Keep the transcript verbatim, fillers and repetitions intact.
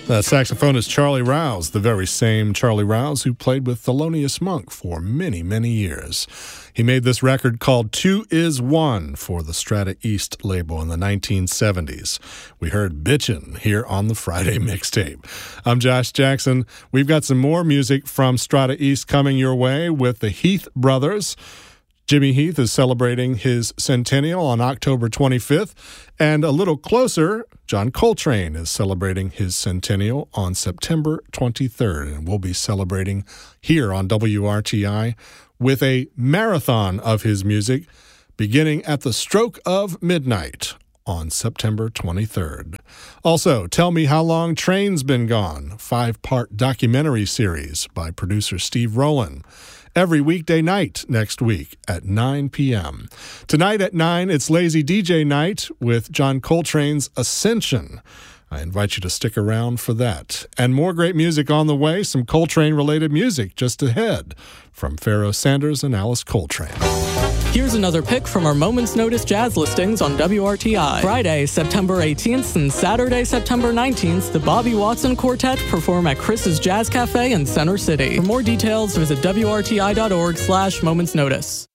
That saxophonist Charlie Rouse, the very same Charlie Rouse who played with Thelonious Monk for many, many years. He made this record called Two Is One for the Strata East label in the nineteen seventies. We heard Bitchin' here on the Friday Mixtape. I'm Josh Jackson. We've got some more music from Strata East coming your way with the Heath Brothers. Jimmy Heath is celebrating his centennial on October twenty-fifth, and a little closer, John Coltrane is celebrating his centennial on September twenty-third, and we'll be celebrating here on W R T I with a marathon of his music beginning at the stroke of midnight on September twenty-third. Also, Tell Me How Long Train's Been Gone, five-part documentary series by producer Steve Rowland. Every weekday night next week at nine p.m. Tonight at nine, it's Lazy D J Night with John Coltrane's Ascension. I invite you to stick around for that. And more great music on the way, some Coltrane-related music just ahead from Pharoah Sanders and Alice Coltrane. Here's another pick from our Moment's Notice jazz listings on W R T I. Friday, September eighteenth and Saturday, September nineteenth, the Bobby Watson Quartet perform at Chris's Jazz Cafe in Center City. For more details, visit W R T I dot org slash Moment's Notice.